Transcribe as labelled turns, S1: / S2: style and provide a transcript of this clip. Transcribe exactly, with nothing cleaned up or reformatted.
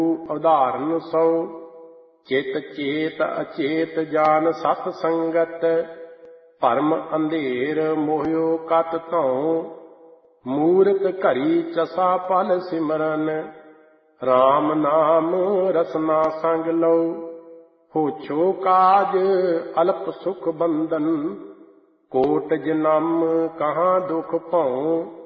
S1: ਉਦਾਹਰਨ ਸੋ। ਚਿਤ ਚੇਤ ਅਚੇਤ ਜਾਨ ਸਤ ਸੰਗਤ, ਭਰਮ ਅੰਧੇਰ ਮੋਹਿਓ ਕਤ ਧਉ। ਮੂਰਖ ਘਰੀ ਚਸਾ ਪਲ ਸਿਮਰਨ, ਰਾਮ ਨਾਮ ਰਸਨਾ ਸੰਗ ਲਉ। ਹੋਛੋ ਕਾਜ ਅਲਪ ਸੁਖ ਬੰਧਨ, ਕੋਟ ਜਨਮ ਕਹਾਂ ਦੁਖ ਭਉ।